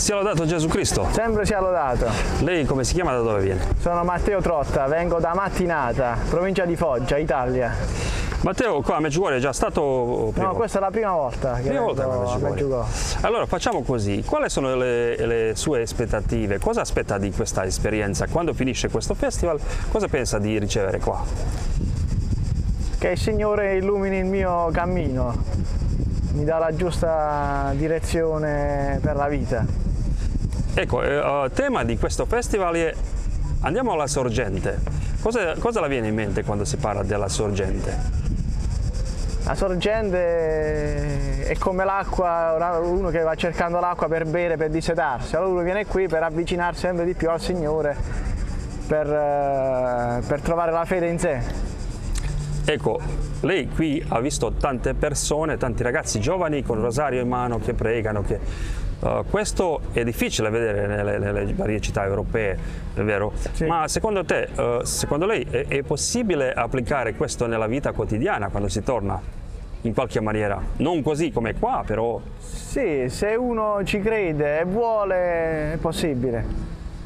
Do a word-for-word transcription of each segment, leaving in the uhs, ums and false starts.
Sia lodato Gesù Cristo. Sempre sia lodato. Lei come si chiama, da dove viene? Sono Matteo Trotta, vengo da Mattinata, provincia di Foggia, Italia. Matteo, qua a Medjugorje è già stato prima? No, questa è la prima volta che prima volta vengo a a Medjugorje. Allora facciamo così, quali sono le, le sue aspettative? Cosa aspetta di questa esperienza? Quando finisce questo festival, cosa pensa di ricevere qua? Che il Signore illumini il mio cammino, mi dà la giusta direzione per la vita. Ecco, il uh, tema di questo festival è andiamo alla sorgente. Cosa, cosa le viene in mente quando si parla della sorgente? La sorgente è come l'acqua, uno che va cercando l'acqua per bere, per dissetarsi, allora uno viene qui per avvicinarsi sempre di più al Signore, per, per trovare la fede in sé. Ecco, lei qui ha visto tante persone, tanti ragazzi giovani con il rosario in mano che pregano, che, uh, questo è difficile vedere nelle, nelle varie città europee, è vero? Sì. Ma secondo te, uh, secondo lei è, è possibile applicare questo nella vita quotidiana quando si torna in qualche maniera? Non così come qua, però... Sì, se uno ci crede e vuole è possibile.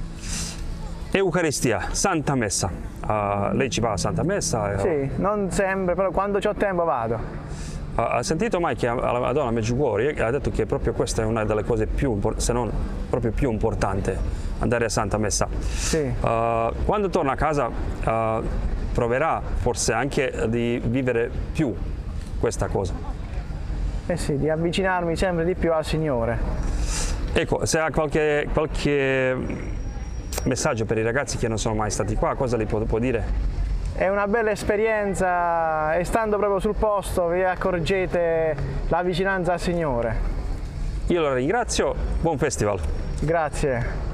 Eucaristia, Santa Messa. Uh, lei ci va a Santa Messa? Sì, non sempre, però quando ho tempo vado. Uh, ha sentito mai che alla Madonna Medjugorje ha detto che proprio questa è una delle cose più, se non proprio più importanti, andare a Santa Messa. Sì. Uh, quando torna a casa uh, proverà forse anche di vivere più questa cosa. Eh sì, di avvicinarmi sempre di più al Signore. Ecco, se ha qualche, qualche messaggio per i ragazzi che non sono mai stati qua, cosa li può, può dire? È una bella esperienza e stando proprio sul posto vi accorgete la vicinanza al Signore. Io la ringrazio, buon festival. Grazie.